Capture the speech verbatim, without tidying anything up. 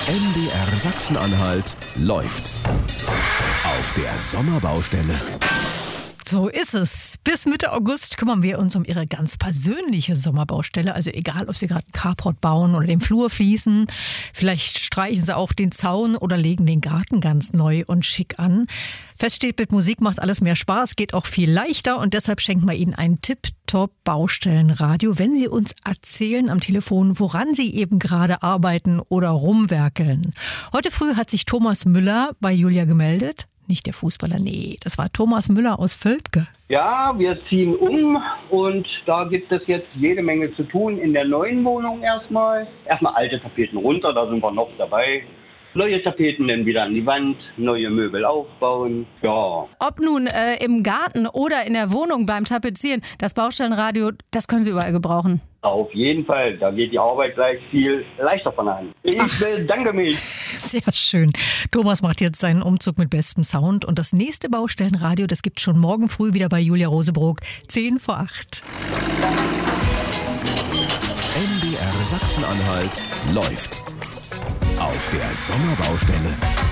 M D R Sachsen-Anhalt läuft auf der Sommerbaustelle. So ist es. Bis Mitte August kümmern wir uns um Ihre ganz persönliche Sommerbaustelle. Also egal, ob Sie gerade einen Carport bauen oder den Flur fließen. Vielleicht streichen Sie auch den Zaun oder legen den Garten ganz neu und schick an. Fest steht, mit Musik macht alles mehr Spaß, geht auch viel leichter. Und deshalb schenken wir Ihnen ein Tipp-Top-Baustellenradio, wenn Sie uns erzählen am Telefon, woran Sie eben gerade arbeiten oder rumwerkeln. Heute früh hat sich Thomas Müller bei Julia gemeldet. Nicht der Fußballer, nee, das war Thomas Müller aus Völpke. Ja, wir ziehen um und da gibt es jetzt jede Menge zu tun in der neuen Wohnung erstmal. Erstmal alte Tapeten runter, da sind wir noch dabei. Neue Tapeten dann wieder an die Wand, neue Möbel aufbauen, ja. Ob nun äh, im Garten oder in der Wohnung beim Tapezieren, das Baustellenradio, das können Sie überall gebrauchen. Auf jeden Fall, da geht die Arbeit gleich viel leichter von an. Ich Ach. bedanke mich. Sehr schön. Thomas macht jetzt seinen Umzug mit bestem Sound und das nächste Baustellenradio, das gibt's schon morgen früh wieder bei Julia Rosebrook, zehn vor acht. M D R Sachsen-Anhalt läuft auf der Sommerbaustelle.